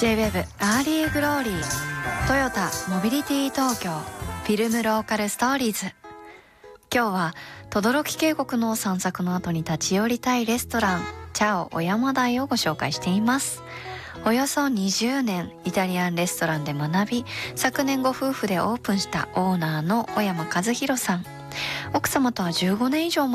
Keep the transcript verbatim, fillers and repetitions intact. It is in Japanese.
J-ウェブ アーリーグローリー、トヨタモビリティ東京、フィルムローカルストーリーズ。今日は轟渓谷の散策の後に立ち寄りたいレストラン、チャオ小山台をご紹介しています。およそにじゅうねんイタリアンレストランで学び、昨年ご夫婦でオープンしたオーナーの小山和弘さん。奥様とはじゅうごねん以上